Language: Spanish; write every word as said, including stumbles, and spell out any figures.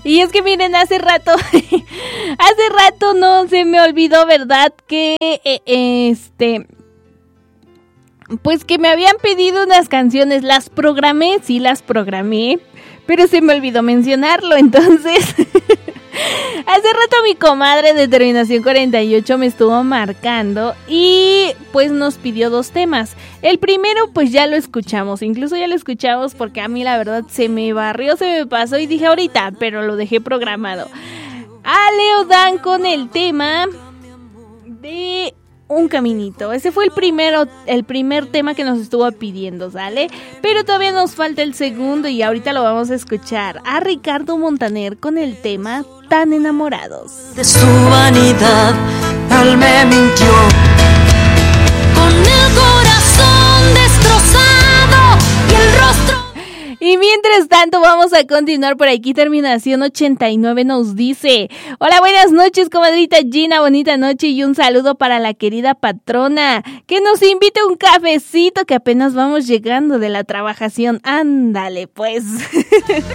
Y es que miren, hace rato, hace rato no se me olvidó, ¿verdad? Que eh, este... Pues que me habían pedido unas canciones, las programé, sí las programé, pero se me olvidó mencionarlo, entonces... Hace rato mi comadre de Terminación cuarenta y ocho me estuvo marcando y pues nos pidió dos temas. El primero pues ya lo escuchamos, incluso ya lo escuchamos porque a mí la verdad se me barrió, se me pasó y dije ahorita, pero lo dejé programado. A Leo Dan con el tema de Un Caminito. Ese fue el primero, el primer tema que nos estuvo pidiendo, ¿sale? Pero todavía nos falta el segundo y ahorita lo vamos a escuchar. A Ricardo Montaner con el tema Tan Enamorados. De su vanidad, él me mintió. Con el corazón destrozado y el rostro... Y mientras tanto vamos a continuar por aquí. Terminación ochenta y nueve nos dice: hola, buenas noches, comadrita Gina, bonita noche y un saludo para la querida patrona, que nos invite un cafecito, que apenas vamos llegando de la trabajación. Ándale pues.